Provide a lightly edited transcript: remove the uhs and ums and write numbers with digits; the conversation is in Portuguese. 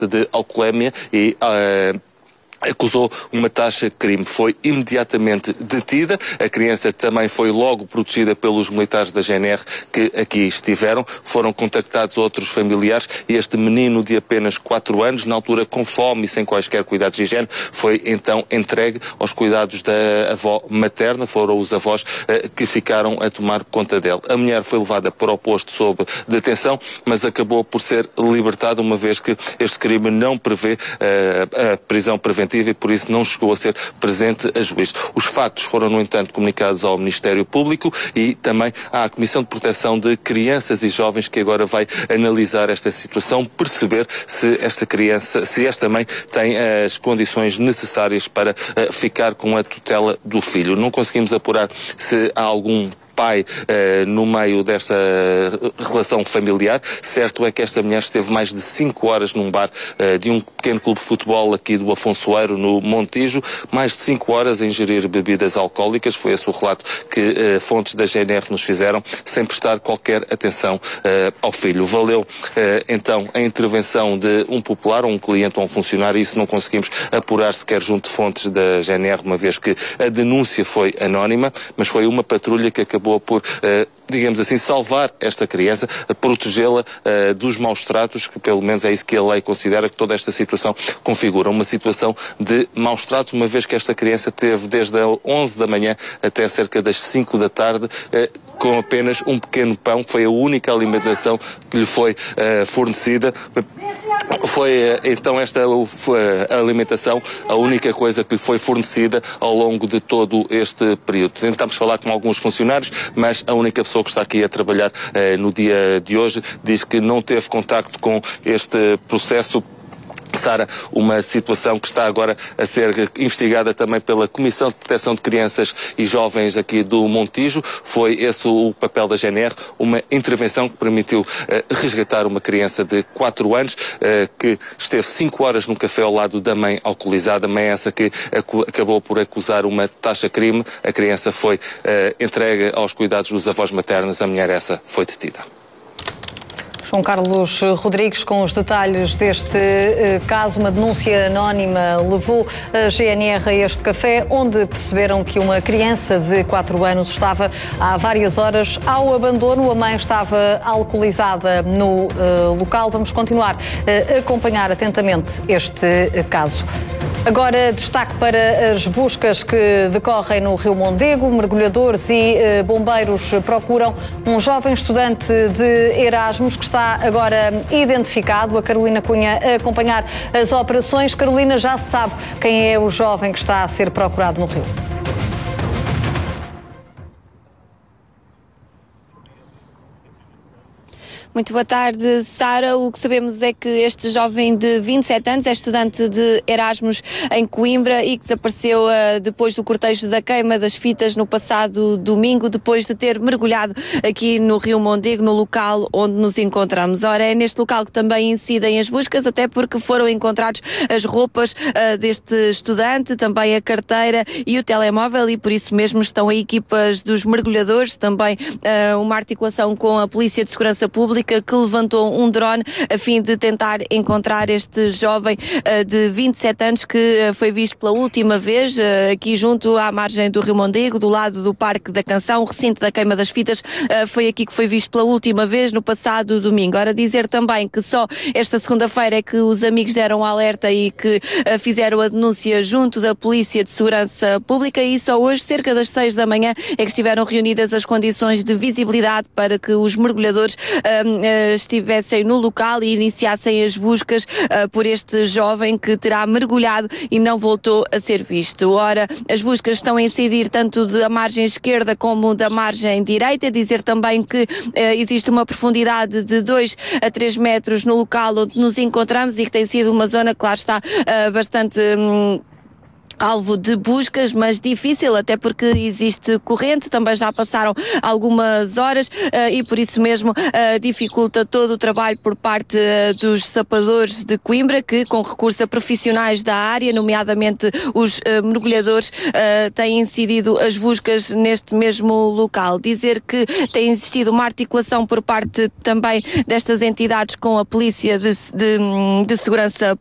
de alcoolemia e acusou uma taxa-crime. Foi imediatamente detida. A criança também foi logo protegida pelos militares da GNR que aqui estiveram. Foram contactados outros familiares e este menino de apenas 4 anos, na altura com fome e sem quaisquer cuidados de higiene, foi então entregue aos cuidados da avó materna. Foram os avós que ficaram a tomar conta dele. A mulher foi levada para o posto sob detenção, mas acabou por ser libertada, uma vez que este crime não prevê a prisão preventiva e por isso não chegou a ser presente a juiz. Os factos foram, no entanto, comunicados ao Ministério Público e também à Comissão de Proteção de Crianças e Jovens, que agora vai analisar esta situação, perceber se esta criança, se esta mãe tem as condições necessárias para ficar com a tutela do filho. Não conseguimos apurar se há algum pai no meio desta relação familiar. Certo é que esta mulher esteve mais de 5 horas num bar de um pequeno clube de futebol aqui do Afonsoeiro, no Montijo, mais de 5 horas a ingerir bebidas alcoólicas. Foi esse o relato que fontes da GNR nos fizeram, sem prestar qualquer atenção ao filho. Valeu então a intervenção de um popular, ou um cliente ou um funcionário. Isso não conseguimos apurar sequer junto de fontes da GNR, uma vez que a denúncia foi anónima, mas foi uma patrulha que acabou por, digamos assim, salvar esta criança, protegê-la dos maus tratos, que pelo menos é isso que a lei considera que toda esta situação configura. Uma situação de maus tratos, uma vez que esta criança teve desde as 11 da manhã até cerca das 5 da tarde, com apenas um pequeno pão, que foi a única alimentação que lhe foi fornecida. Foi então esta a alimentação a única coisa que lhe foi fornecida ao longo de todo este período. Tentámos falar com alguns funcionários, mas a única pessoa que está aqui a trabalhar no dia de hoje diz que não teve contacto com este processo. Sara, uma situação que está agora a ser investigada também pela Comissão de Proteção de Crianças e Jovens aqui do Montijo. Foi esse o papel da GNR, uma intervenção que permitiu resgatar uma criança de 4 anos que esteve 5 horas num café ao lado da mãe alcoolizada, mãe essa que acabou por acusar uma taxa-crime. A criança foi entregue aos cuidados dos avós maternos, a mulher essa foi detida. João Carlos Rodrigues, com os detalhes deste caso. Uma denúncia anónima levou a GNR a este café, onde perceberam que uma criança de 4 anos estava há várias horas ao abandono. A mãe estava alcoolizada no local. Vamos continuar a acompanhar atentamente este caso. Agora, destaque para as buscas que decorrem no Rio Mondego. Mergulhadores e bombeiros procuram um jovem estudante de Erasmus que está agora identificado. A Carolina Cunha a acompanhar as operações. Carolina, já se sabe quem é o jovem que está a ser procurado no Rio? Muito boa tarde, Sara. O que sabemos é que este jovem de 27 anos é estudante de Erasmus em Coimbra e que desapareceu depois do cortejo da queima das fitas no passado domingo, depois de ter mergulhado aqui no Rio Mondego, no local onde nos encontramos. Ora, é neste local que também incidem as buscas, até porque foram encontrados as roupas deste estudante, também a carteira e o telemóvel, e por isso mesmo estão aí equipas dos mergulhadores, também uma articulação com a Polícia de Segurança Pública, que levantou um drone a fim de tentar encontrar este jovem de 27 anos que foi visto pela última vez aqui junto à margem do Rio Mondego, do lado do Parque da Canção, o recinto da queima das fitas. Foi aqui que foi visto pela última vez no passado domingo. Ora, dizer também que só esta segunda-feira é que os amigos deram alerta e que fizeram a denúncia junto da Polícia de Segurança Pública, e só hoje, cerca das 6 da manhã, é que estiveram reunidas as condições de visibilidade para que os mergulhadores estivessem no local e iniciassem as buscas por este jovem que terá mergulhado e não voltou a ser visto. Ora, as buscas estão a incidir tanto da margem esquerda como da margem direita. Dizer também que existe uma profundidade de 2 a 3 metros no local onde nos encontramos e que tem sido uma zona que lá está bastante alvo de buscas, mas difícil, até porque existe corrente, também já passaram algumas horas e por isso mesmo dificulta todo o trabalho por parte dos sapadores de Coimbra, que com recurso a profissionais da área, nomeadamente os mergulhadores, têm incidido as buscas neste mesmo local. Dizer que tem existido uma articulação por parte também destas entidades com a Polícia de Segurança